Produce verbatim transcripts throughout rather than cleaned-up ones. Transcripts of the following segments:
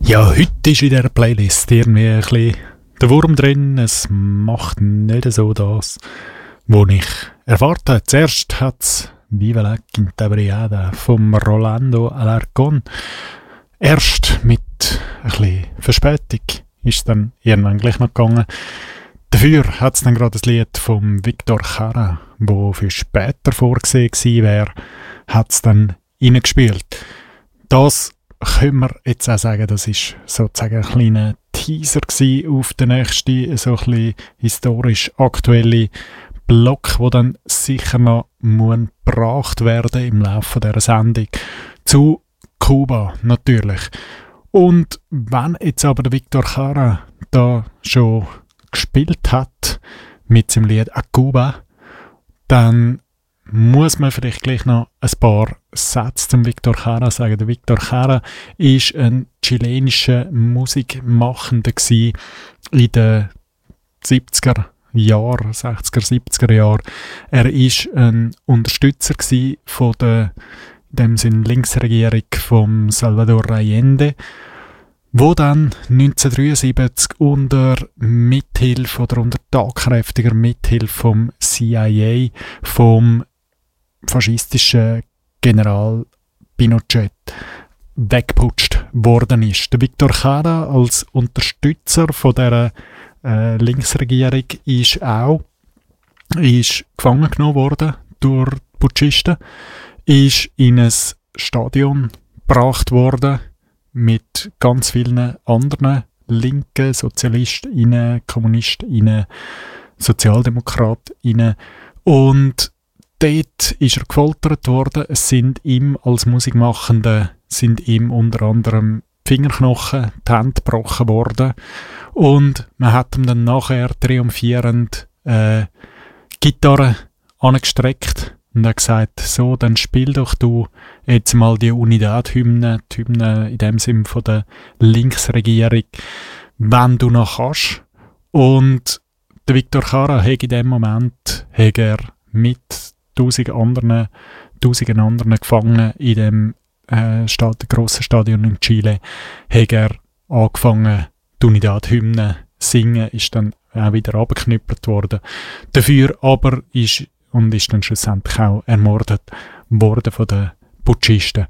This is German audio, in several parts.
Ja, heute ist in dieser Playlist irgendwie ein bisschen der Wurm drin. Es macht nicht so das, was ich erwarte. Zuerst hat es «Viva la Quinta Brigada» vom Rolando Alarcón. Erst mit ein bisschen Verspätung ist es dann irgendwann gleich noch gegangen. Dafür hat es dann gerade das Lied von Victor Jara, das für später vorgesehen gewesen wäre, hat es dann reingespielt. Das können wir jetzt auch sagen, das ist sozusagen ein kleiner Teaser gewesen auf den nächsten, so ein bisschen historisch aktuelle Block, wo dann sicher noch muss gebracht werden im Laufe dieser Sendung. Zu Kuba natürlich. Und wenn jetzt aber der Victor Jara da schon gespielt hat mit seinem Lied «A Cuba», dann muss man vielleicht gleich noch ein paar Sätze zum Victor Jara sagen. Der Victor Jara war ein chilenischer Musikmachender in den siebziger Jahren, sechziger, siebziger Jahren. Er war ein Unterstützer von der, in dem Sinn, Linksregierung von Salvador Allende, wo dann neunzehnhundertdreiundsiebzig unter Mithilfe oder unter tatkräftiger Mithilfe vom C I A, vom faschistischen General Pinochet, weggeputscht worden ist. Der Victor Jara als Unterstützer von dieser äh, Linksregierung ist auch ist gefangen genommen worden durch die Putschisten, ist in ein Stadion gebracht worden mit ganz vielen anderen Linken, SozialistInnen, KommunistInnen, SozialdemokratInnen. Und dort ist er gefoltert worden. Es sind ihm als Musikmachende sind ihm unter anderem die Fingerknochen, die Hände gebrochen worden. Und man hat ihm dann nachher triumphierend äh, Gitarre angestreckt und hat gesagt, so, dann spiel doch du jetzt mal die Unidad-Hymne, die Hymne in dem Sinn von der Linksregierung, wenn du noch kannst. Und der Victor Jara hat in dem Moment hat er mit tausend anderen, tausend anderen Gefangenen in dem äh, Stadt, grossen Stadion in Chile, hat er angefangen, die Unidad-Hymne zu singen, ist dann auch wieder abgeknüppelt worden. Dafür aber ist und ist dann schlussendlich auch ermordet worden von den Putschisten.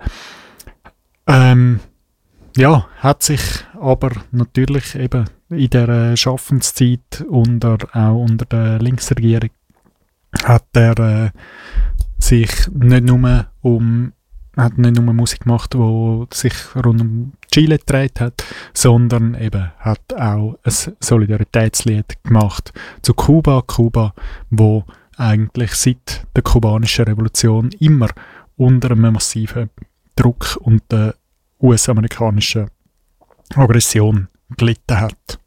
Ähm, ja, hat sich aber natürlich eben in der Schaffenszeit und auch unter der Linksregierung hat er äh, sich nicht nur um hat nicht nur Musik gemacht, die sich rund um Chile gedreht hat, sondern eben hat auch ein Solidaritätslied gemacht zu Kuba, Kuba, wo eigentlich seit der kubanischen Revolution immer unter einem massiven Druck und der U S-amerikanischen Aggression gelitten hat.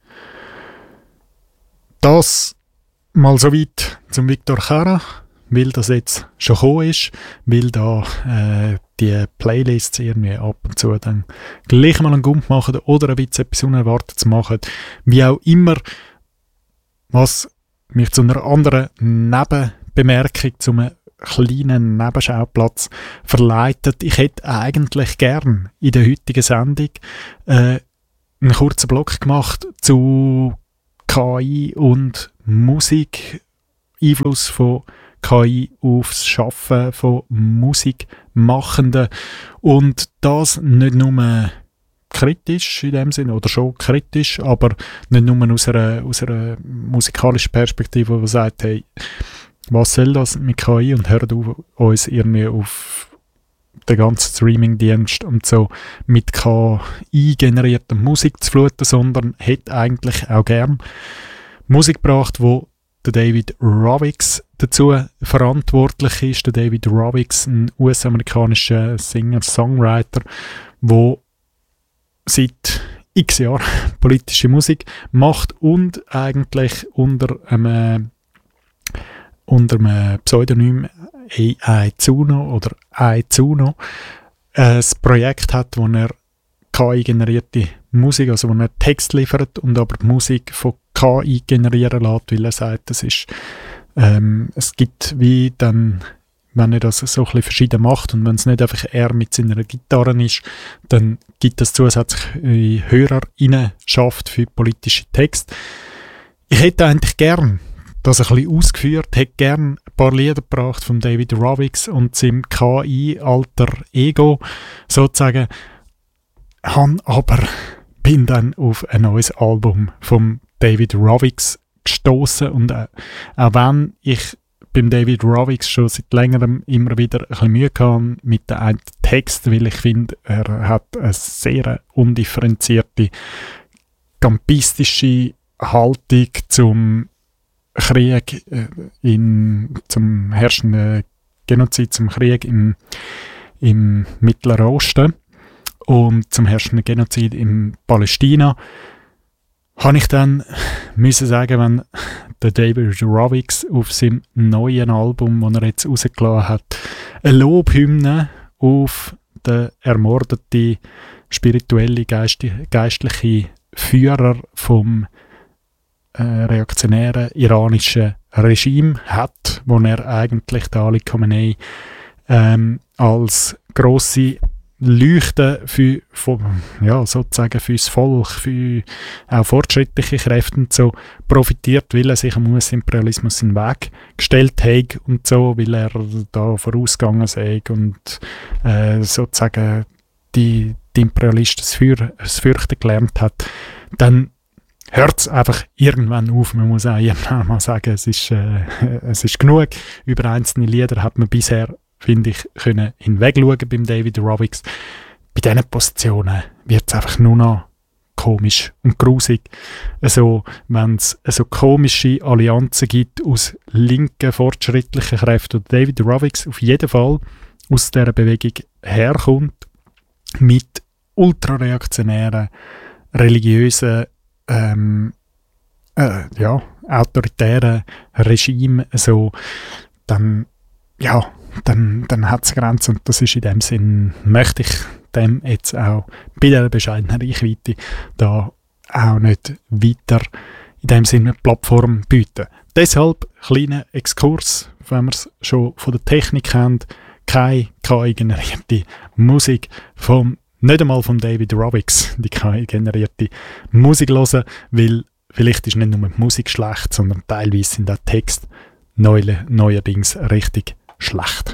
Das mal so weit zum Victor Jara, weil das jetzt schon gekommen ist, weil da äh, die Playlists irgendwie ab und zu dann gleich mal einen Gump machen oder ein bisschen etwas Unerwartetes machen. Wie auch immer, was mich zu einer anderen Nebenbemerkung, zu einem kleinen Nebenschauplatz verleitet. Ich hätte eigentlich gern in der heutigen Sendung äh, einen kurzen Block gemacht zu K I und Musik, Einfluss von K I aufs Schaffen von Musikmachenden und das nicht nur kritisch in dem Sinne, oder schon kritisch, aber nicht nur aus einer, aus einer musikalischen Perspektive, die sagt, hey, was soll das mit K I und hört auf, uns irgendwie auf den ganzen Streaming-Dienst und so mit K I generierter Musik zu fluten, sondern hätte eigentlich auch gern Musik gebracht, wo der David Rovix dazu verantwortlich ist. Der David Rovix, ein U S-amerikanischer Singer-Songwriter, der seit x Jahren politische Musik macht und eigentlich unter einem, unter einem Pseudonym A I Zuno oder A I Zuno ein Projekt hat, wo er K I-generierte Musik, also wo er Text liefert und aber die Musik von K I generieren lässt, weil er sagt, das ist, ähm, es gibt wie dann wenn er das so ein bisschen verschieden macht und wenn es nicht einfach er mit seiner Gitarre ist, dann gibt es zusätzlich Hörer schafft für politische Texte. Ich hätte eigentlich gern das ein bisschen ausgeführt, hätte gern ein paar Lieder gebracht von David Rovix und seinem K I-Alter Ego sozusagen, han aber bin dann auf ein neues Album von David Rovix gestoßen und äh, auch wenn ich beim David Rovix schon seit längerem immer wieder ein bisschen Mühe hatte mit dem einen Text, weil ich finde, er hat eine sehr undifferenzierte, gampistische Haltung zum Krieg, äh, in, zum herrschenden Genozid, zum Krieg im, im Mittleren Osten und zum herrschenden Genozid in Palästina, habe ich dann müssen sagen, wenn der David Rovix auf seinem neuen Album, das er jetzt rausgelassen hat, eine Lobhymne auf den ermordeten spirituelle, geistliche Führer vom äh, reaktionären iranischen Regime hat, wo er eigentlich der Ali Khamenei ähm, als grosse Leuchten für, für, ja, sozusagen fürs Volk, für auch fortschrittliche Kräfte und so profitiert, weil er sich am U S-Imperialismus in den Weg gestellt hat und so, weil er da vorausgegangen sei und äh, sozusagen die, die Imperialisten das, Für, das Fürchten gelernt hat, dann hört es einfach irgendwann auf. Man muss auch irgendwann mal sagen, es ist, äh, es ist genug. Über einzelne Lieder hat man bisher, finde ich, können hinwegschauen beim David Rovix. Bei diesen Positionen wird es einfach nur noch komisch und grusig. Also, wenn es so komische Allianzen gibt aus linken, fortschrittlichen Kräften, und David Rovix auf jeden Fall aus dieser Bewegung herkommt, mit ultrareaktionären, religiösen, ähm, äh, ja, autoritären Regime, so, dann, ja, dann, dann hat es Grenzen und das ist in dem Sinn, möchte ich dem jetzt auch bei dieser bescheidenen Reichweite da auch nicht weiter in dem Sinne eine Plattform bieten. Deshalb kleiner Exkurs, wenn wir es schon von der Technik kennt, keine K I-generierte Musik vom, nicht einmal von David Rovix, die K I-generierte Musik hören, weil vielleicht ist nicht nur die Musik schlecht, sondern teilweise sind auch Texte neu, neuerdings richtig schlecht.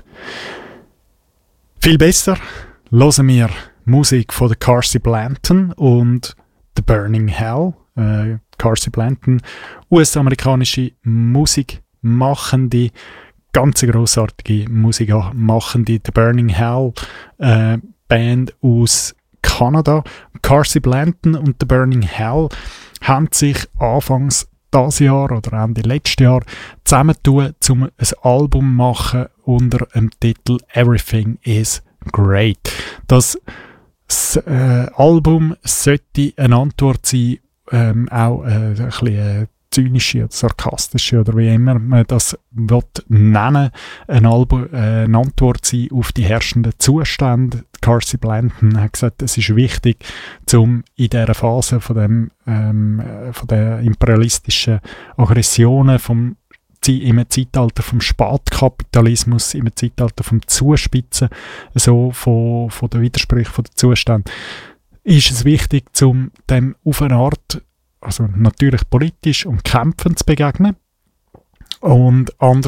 Viel besser hören wir Musik von der Carsey Blanton und The Burning Hell. Äh, Carsey Blanton, U S-amerikanische Musikmachende, ganz grossartige Musikmachende, The Burning Hell, äh, Band aus Kanada. Carsey Blanton und The Burning Hell haben sich anfangs dieses Jahr oder Ende letztes Jahr zusammentun, um ein Album zu machen unter dem Titel Everything is Great. Das, das äh, Album sollte eine Antwort sein, ähm, auch äh, ein bisschen äh, zynische oder sarkastische oder wie immer man das will nennen, ein Album, äh, eine Antwort sein auf die herrschenden Zustände. Carsey Blanton hat gesagt, es ist wichtig, um in dieser Phase von, dem, ähm, von der imperialistischen Aggressionen vom, im Zeitalter vom Spätkapitalismus, im Zeitalter vom Zuspitzen, so von, von den Widersprüchen, von den Zuständen, ist es wichtig, um dem auf eine Art, also natürlich politisch und kämpfend zu begegnen und